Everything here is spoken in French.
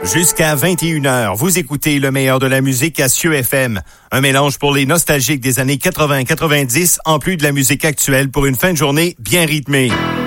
Jusqu'à 21h, vous écoutez le meilleur de la musique à Cieux FM. Un mélange pour les nostalgiques des années 80-90, en plus de la musique actuelle pour une fin de journée bien rythmée.